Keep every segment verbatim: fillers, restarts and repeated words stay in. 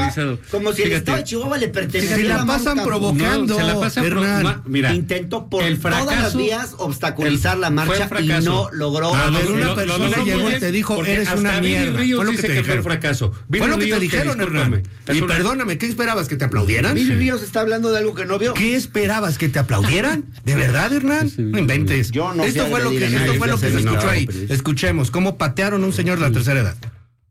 generalizado. Como si Fíjate, el estado de Chihuahua le perteneciera. Se la pasan provocando. No, se la pasan Hernán. pro, mira, intentó por el fracaso, todas las vías obstaculizar el, la marcha y no logró. A ver, lo- una lo- persona lo logró llegó muy y bien, te dijo, porque eres hasta una Viri mierda. Ríos Fue lo que dice te que fue dijeron. el fracaso. Viri Fue lo que te Ríos, dijeron, discúlpame, Hernán. es Y una- perdóname, ¿qué esperabas? ¿Que te aplaudieran? Viri Ríos está hablando de algo que no vio. ¿Qué esperabas? ¿Que te aplaudieran? ¿De verdad, Hernán? No inventes. Yo no esto sé fue lo que, agredir a esto nadie, fue lo ya que sé se mi escuchó trabajo ahí. periodístico. Escuchemos cómo patearon a un señor de la tercera edad.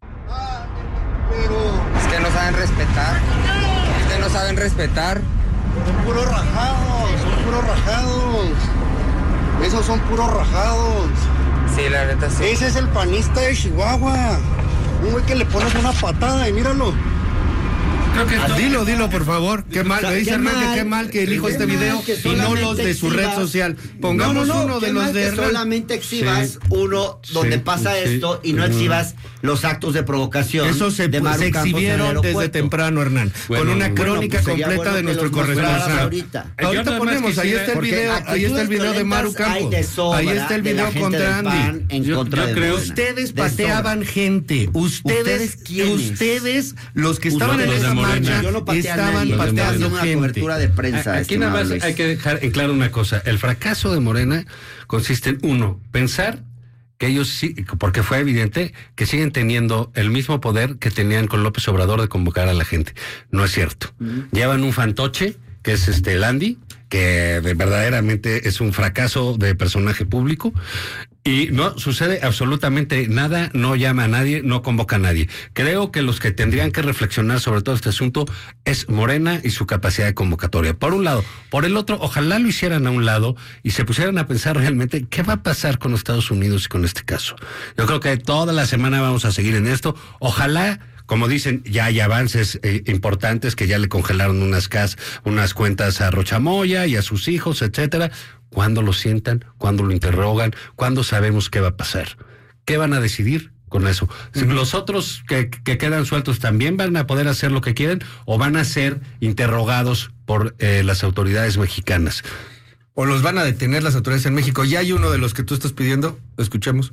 Es que no saben respetar. Es que no saben respetar. Son puros rajados, son puros rajados. Esos son puros rajados. Sí, la neta sí. Ese es el panista de Chihuahua. Un güey que le pones una patada y míralo. Creo que Ah, no. dilo, dilo, por favor. Qué mal, me dice Qué Hernán que mal, qué mal que elijo qué este mal video que y no los solamente de su red exhibas- social. Pongamos No, no, no, uno de qué los mal de que Hernán. solamente exhibas Sí. uno donde Sí, pasa sí, esto y no sí. exhibas los actos de provocación. Eso se, de Maru se Campos en el exhibieron desde aeropuerto. temprano, Hernán, Bueno, con una bueno, crónica pues sería completa bueno de que nuestro los mostraras corresponsal. ahorita. Yo Ahorita nada más ponemos, ahí quisiera- está el Porque video, ahí está el actitudes video de Maru violentas hay Campos. de sobra Ahí está el de la video gente contra del Andy. P A N en Yo- contra yo de creo- Morena. Ustedes De pateaban gente. Ustedes, ¿Ustedes quiénes? ustedes, los que estaban Los en de esa Morena. marcha, Yo no pateé a estaban nadie, los de estoy pateando haciendo una gente. cobertura de prensa. Aquí nada más estimado hay Luis. que dejar en claro una cosa. El fracaso de Morena consiste en, uno, pensar que ellos sí, porque fue evidente que siguen teniendo el mismo poder que tenían con López Obrador de convocar a la gente. No es cierto. Llevan un fantoche, que es este el Andy, que de- verdaderamente es un fracaso de personaje público, y no sucede absolutamente nada, no llama a nadie, no convoca a nadie. Creo que los que tendrían que reflexionar sobre todo este asunto es Morena y su capacidad de convocatoria. Por un lado. Por el otro, ojalá lo hicieran a un lado y se pusieran a pensar realmente qué va a pasar con Estados Unidos y con este caso. Yo creo que toda la semana vamos a seguir en esto. Ojalá, como dicen, ya hay avances eh, importantes, que ya le congelaron unas cas, unas cuentas a Rochamoya y a sus hijos, etcétera. ¿Cuándo lo sientan? ¿Cuándo lo interrogan? ¿Cuándo sabemos qué va a pasar? ¿Qué van a decidir con eso? Si los otros que, que quedan sueltos también van a poder hacer lo que quieren o van a ser interrogados por eh, las autoridades mexicanas. O los van a detener las autoridades en México. Ya hay uno de los que tú estás pidiendo. Escuchemos.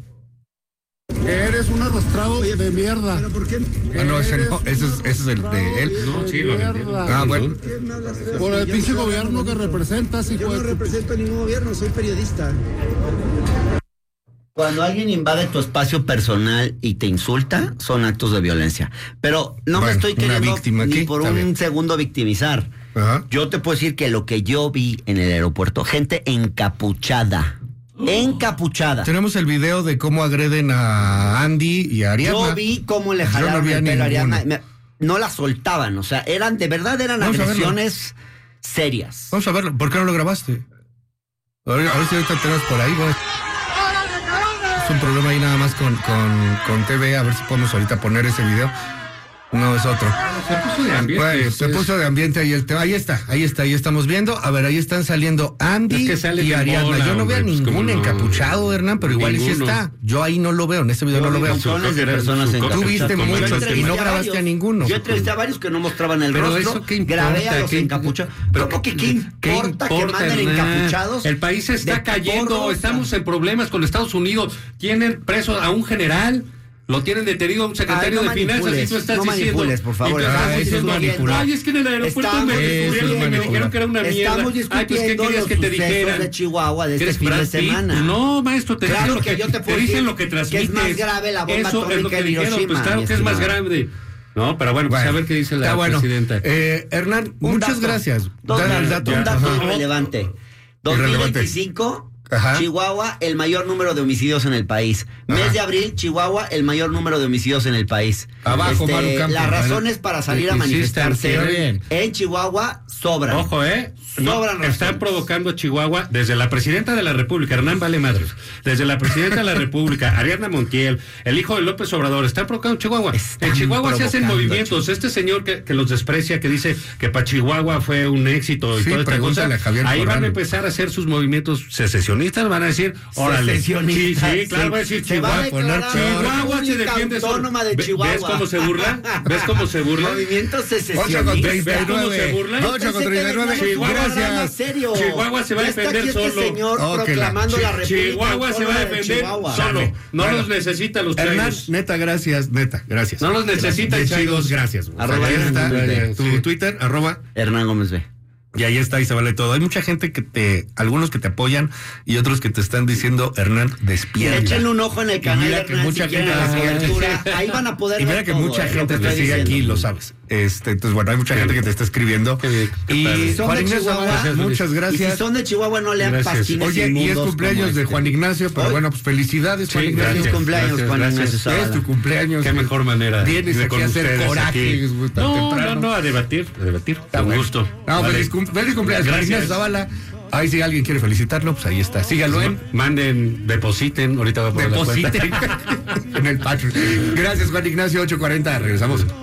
Eres un arrastrado de mierda. ¿Pero por qué? Ah, no, ese no. Ese es, ese es el de él. No, sí, lo entiendo. Ah, bueno. Por el pinche gobierno que representas, hijo Yo no de tu- represento ningún gobierno, soy periodista. Cuando alguien invade tu espacio personal y te insulta, son actos de violencia. Pero no me Bueno, estoy una queriendo víctima ni aquí, por está un bien. segundo victimizar. Ajá. Yo te puedo decir que lo que yo vi en el aeropuerto, gente encapuchada, encapuchada. Tenemos el video de cómo agreden a Andy y a Ariadna. Yo vi cómo le Yo no jalaron vi a el pelo a ninguno. Ariadna. Me- No la soltaban, o sea, eran, de verdad eran Vamos a verlo. agresiones serias. Vamos a verlo. ¿Por qué no lo grabaste? A ver, a ver si ahorita tenemos por ahí. Bueno. Es un problema ahí nada más con, con, con T V. A ver si podemos ahorita poner ese video. No, es otro. Se puso de ambiente. Bueno, se ustedes- puso de ambiente ahí el tema. Ahí está, ahí está, ahí estamos viendo. A ver, ahí están saliendo Andy Es que salen y en Ariadna. bola, Yo no veo a hombre, pues, ningún cómo no. encapuchado, Hernán, pero igual y sí Ninguno. está. Yo ahí no lo veo, en este video Yo no lo vi veo. montones de Era personas su- encapuchadas. Tú viste Como yo muchos entrevisté y no a grabaste varios. a ninguno. Yo entrevisté a varios que no mostraban el Pero rostro. eso qué importa, grabé a los ¿qué- encapuchados. pero ¿Cómo que qué importa, que importa, manden Hernán? encapuchados? El país ¿De está qué cayendo, porro? estamos en problemas con Estados Unidos. Tienen preso a un general. Lo tienen detenido a un secretario Ay, no de finanzas manipules, y tú estás no diciendo. manipules, por favor. y tú estás Ah, eso es diciendo, manipular. ay, es que en el aeropuerto Estamos- me eso es descubrieron y me manipular. dijeron que era una mierda. Estamos Ay, pues ¿qué discutiendo querías los que te sucesos dijeran? de Chihuahua de este ¿Eres fin de Brad Pitt? semana. No, maestro, te Claro dicen lo que que, yo te puedo dicen decir lo que que es transmites. más grave la bomba Eso es lo atómica que en dijeron, Hiroshima, pues claro mi que es más estimado. grande. No, pero bueno, pues Bueno, a ver qué dice la está bueno. presidenta. Eh, Hernán, Un muchas dato, gracias. dos Dar el datos, dato. un dato Ajá. irrelevante. dos mil veinticinco, Ajá. Chihuahua, el mayor número de homicidios en el país. Ajá. Mes de abril, Chihuahua, el mayor número de homicidios en el país. Abajo, Maru Campos. Las razones para salir a Insistan, manifestarse está bien. en Chihuahua sobran. Ojo, ¿eh? No, Sobran razones. están provocando a Chihuahua desde la presidenta de la República, Hernán Vale Madres, desde la presidenta de la República, Ariadna Montiel, el hijo de López Obrador, están provocando Chihuahua. Están En Chihuahua se hacen provocando, movimientos. Este señor que, que los desprecia, que dice que para Chihuahua fue un éxito y Sí, toda esta cosa, pregúntale a Javier ahí van Corral. a empezar a hacer sus movimientos secesionistas. secesionistas van a decir, órale. Secesionistas, Sí, sí, claro, sí. va a decir Se va a Chihuahua. declarar Chihuahua se República defiende solo. Autónoma de Ve- Chihuahua. ¿Ves cómo se burla? ¿Ves cómo se burla? Movimiento ocho con secesionista. treinta y ¿Cómo se nueve. burla? ocho con Pensé que treinta y nueve. veníamos un programa Gracias. serio. Chihuahua se va a Ya está defender aquí este solo. señor Oh, que la- proclamando la República Chihuahua se va a Autónoma de defender Chihuahua. solo. No Bueno. los necesita los Hernán, chairos. neta, gracias, neta, gracias. No los necesita el Gracias. Chairos. Chidos, gracias. güey. Arroba Ahí Hernán está, Gómez eh, B. tu Sí. Twitter, arroba, Hernán Gómez B. y ahí está, y se vale todo. Hay mucha gente que te, algunos que te apoyan y otros que te están diciendo, Hernán, despierta. Échenle un ojo en el Y canal mira de que Hernán mucha si quieren gente la la sigue. cobertura. Ahí van a poder Y ver mira que todo, mucha eh, lo gente que te estoy sigue diciendo. aquí, lo sabes. Este, entonces, bueno, hay mucha gente que te está escribiendo. Qué- qué Y padre. Son Juan de Ignacio Chihuahua. Zavala, muchas Y si gracias. son de Chihuahua, no lean Gracias. pastines Oye, y es inmundos cumpleaños como de este. Juan Ignacio, pero Hoy. bueno, pues felicidades, Juan Sí, Ignacio. Feliz gracias, cumpleaños, gracias, Juan gracias. Ignacio Zavala. Es tu cumpleaños. Qué mejor manera. Vienes de aquí a hacer ustedes coraje aquí. tan No, temprano. no, no, a debatir, a debatir. Está Con bueno. gusto. No, Vale. feliz, cum- feliz cumpleaños, Juan Gracias. Ignacio Zavala. Ahí si alguien quiere felicitarlo, pues ahí está. Sígalo en Manden, depositen, ahorita va a poner la cuenta. Depositen en el Patreon. Gracias, Juan Ignacio, ocho cuarenta. Regresamos.